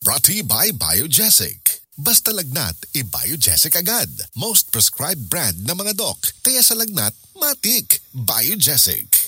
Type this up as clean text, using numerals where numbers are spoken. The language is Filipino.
Brought to you by Biogesic. Basta lagnat, i-Biogesic agad. Most prescribed brand na mga doc. Kaya sa lagnat, matik. Biogesic.